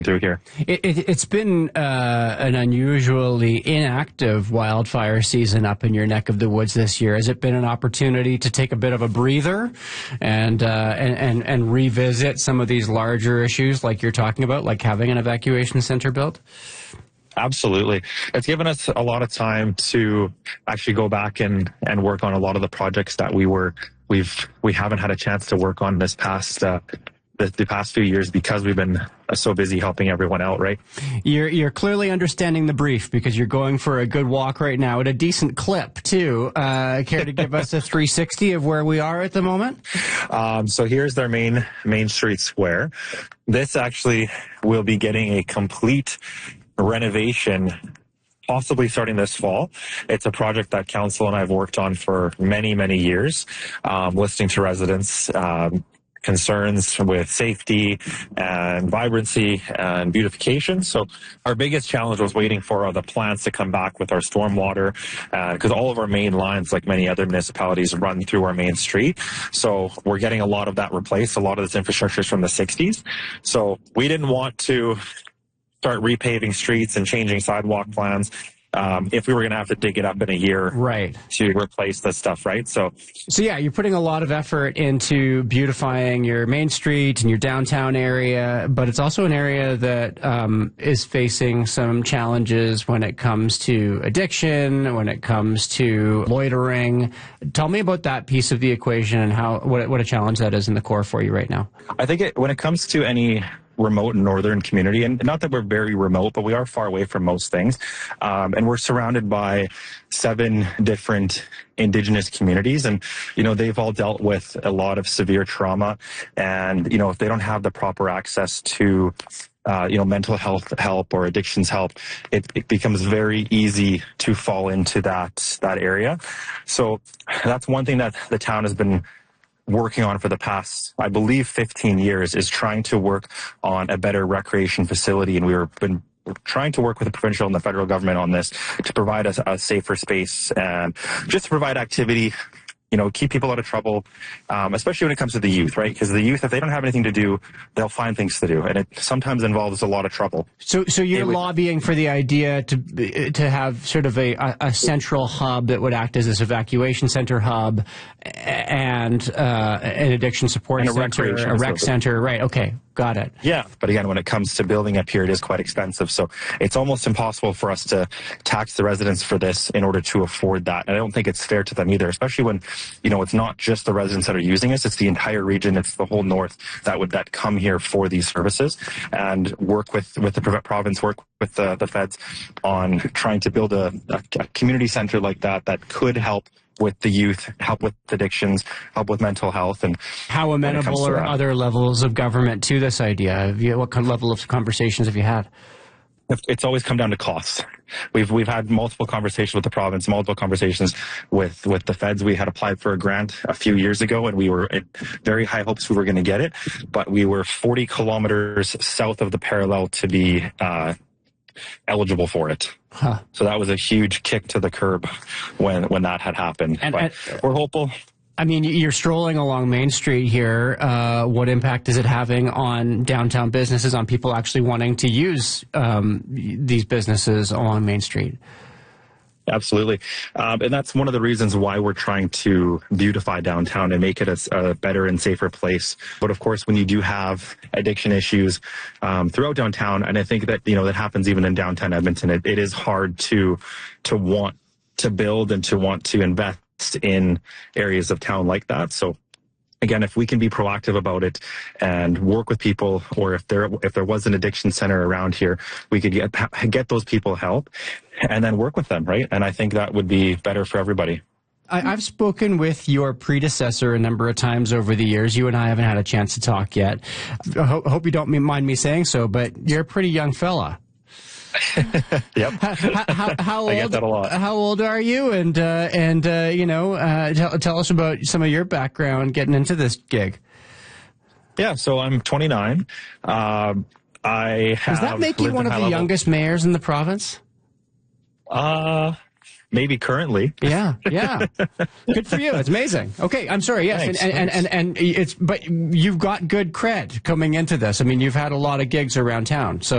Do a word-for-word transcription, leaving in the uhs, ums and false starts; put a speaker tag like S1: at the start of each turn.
S1: through here.
S2: It, it, it's been uh, an unusually inactive wildfire season up in your neck of the woods this year. Has it been an opportunity to take a bit of a breather and, uh, and, and, and revisit some of these larger issues like you're talking about, like having an evacuation center built?
S1: Absolutely. It's given us a lot of time to actually go back and, and work on a lot of the projects that we were, we've, we haven't had a chance to work on this past, uh, the, the past few years because we've been so busy helping everyone out, right?
S2: You're, you're clearly understanding the brief because you're going for a good walk right now at a decent clip too. Uh, care to give us a three sixty of where we are at the moment?
S1: Um, so here's their main, Main Street Square. This actually will be getting a complete renovation possibly starting this fall. It's a project that council and I have worked on for many, many years, um, listening to residents' um, concerns with safety and vibrancy and beautification. So our biggest challenge was waiting for the plans to come back with our stormwater, because uh, all of our main lines, like many other municipalities, run through our main street. So we're getting a lot of that replaced. A lot of this infrastructure is from the sixties. So we didn't want to start repaving streets and changing sidewalk plans um, if we were going to have to dig it up in a year
S2: right.
S1: to replace this stuff, right? So,
S2: so yeah, you're putting a lot of effort into beautifying your main street and your downtown area, but it's also an area that um, is facing some challenges when it comes to addiction, when it comes to loitering. Tell me about that piece of the equation and how what, what a challenge that is in the core for you right now.
S1: I think it, when it comes to any remote northern community, and not that we're very remote, but we are far away from most things. Um, and we're surrounded by seven different Indigenous communities. And, you know, they've all dealt with a lot of severe trauma. And, you know, if they don't have the proper access to, uh, you know, mental health help or addictions help, it, it becomes very easy to fall into that, that area. So that's one thing that the town has been working on for the past, I believe, fifteen years, is trying to work on a better recreation facility. And we've been trying to work with the provincial and the federal government on this to provide us a, a safer space and just to provide activity, you know, keep people out of trouble, um, especially when it comes to the youth, right? Because the youth, if they don't have anything to do, they'll find things to do. And it sometimes involves a lot of trouble.
S2: So so you're
S1: would,
S2: lobbying for the idea to to have sort of a, a central hub that would act as this evacuation center hub and uh, an addiction support
S1: and a
S2: center, a rec center. Right, okay. Got it.
S1: Yeah, but again, when it comes to building up here, it is quite expensive. So it's almost impossible for us to tax the residents for this in order to afford that. And I don't think it's fair to them either, especially when, you know, it's not just the residents that are using this, it's the entire region, it's the whole north that would that come here for these services and work with, with the province, work with the, the feds on trying to build a, a, a community center like that that could help with the youth, help with addictions, help with mental health. And
S2: how amenable are other levels of government to this idea? Have you, what kind of level of conversations have you had?
S1: It's always come down to costs. We've we've had multiple conversations with the province, multiple conversations with with the feds. We had applied for a grant a few years ago, and we were at very high hopes we were going to get it, but we were forty kilometers south of the parallel to be uh, eligible for it. Huh. So that was a huge kick to the curb when when that had happened. And, but and, we're hopeful.
S2: I mean, you're strolling along Main Street here. Uh, what impact is it having on downtown businesses, on people actually wanting to use um, these businesses along Main Street?
S1: Absolutely. Um, and that's one of the reasons why we're trying to beautify downtown and make it a, a better and safer place. But of course, when you do have addiction issues um, throughout downtown, and I think that, you know, that happens even in downtown Edmonton, it, it is hard to to want to build and to want to invest in areas of town like that. So again, if we can be proactive about it and work with people, or if there if there was an addiction center around here, we could get get those people help and then work with them, right? And I think that would be better for everybody.
S2: I, I've spoken with your predecessor a number of times over the years. You and I haven't had a chance to talk yet. I ho- hope you don't mind me saying so, but you're a pretty young fella.
S1: Yep.
S2: How, how, how
S1: I
S2: old,
S1: get that a lot.
S2: How old are you? And, uh, and uh, you know, uh, tell, tell us about some of your background getting into this gig.
S1: Yeah, so I'm twenty-nine. Uh, I have
S2: Does that make you one of the level. youngest mayors in the province?
S1: Uh, maybe currently.
S2: Yeah, yeah. Good for you. It's amazing. Okay, I'm sorry. Yes,
S1: Thanks,
S2: and, and, and, and, and it's but you've got good cred coming into this. I mean, you've had a lot of gigs around town, so.